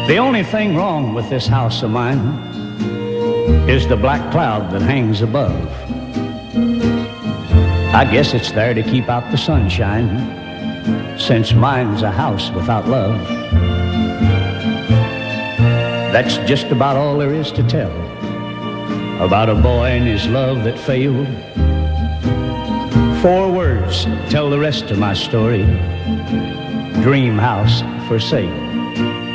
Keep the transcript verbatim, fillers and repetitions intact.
The only thing wrong with this house of mine is the black cloud that hangs above. I guess it's there to keep out the sunshine, since mine's a house without love. That's just about all there is to tell about a boy and his love that failed. Four words tell the rest of my story: dream house for sale.